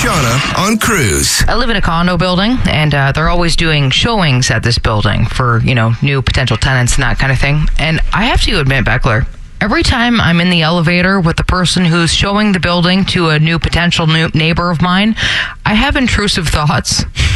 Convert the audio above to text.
Shauna on Cruise. I live in a condo building, and they're always doing showings at this building for, new potential tenants and that kind of thing. And I have to admit, Beckler, every time I'm in the elevator with the person who's showing the building to a new potential new neighbor of mine, I have intrusive thoughts.